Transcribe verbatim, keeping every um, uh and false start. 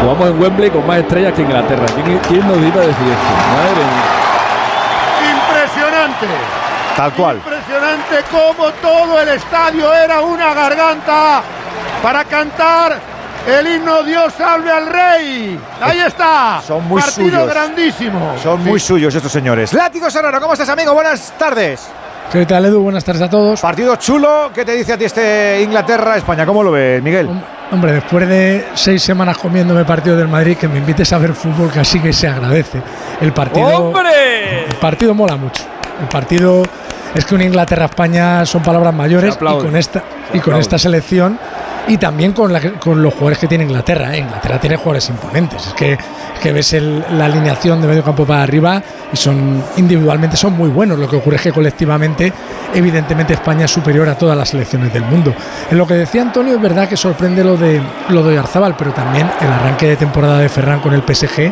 Jugamos en Wembley con más estrellas que Inglaterra. ¿Quién, quién nos iba a decir esto? Madre mía. Impresionante. Tal cual. Impresionante cómo todo el estadio era una garganta para cantar el himno Dios salve al rey. Ahí está. Son muy Partido suyos. grandísimo. Son sí. muy suyos estos señores. Látigo Serrano, ¿cómo estás, amigo? Buenas tardes. ¿Qué tal, Edu? Buenas tardes a todos. Partido chulo. ¿Qué te dice a ti este Inglaterra-España? ¿Cómo lo ves, Miguel? Hombre, después de seis semanas comiéndome partido del Madrid, que me invites a ver fútbol casi que se agradece. El partido, ¡hombre! El partido mola mucho. El partido es que una Inglaterra-España son palabras mayores, y con esta y con esta selección y también con, la, con los jugadores que tiene Inglaterra. ¿eh? Inglaterra tiene jugadores imponentes. Es que, es que ves el, la alineación de medio campo para arriba y son individualmente son muy buenos. Lo que ocurre es que colectivamente, evidentemente, España es superior a todas las selecciones del mundo. En lo que decía Antonio, es verdad que sorprende lo de lo de Oyarzabal, pero también el arranque de temporada de Ferran con el P S G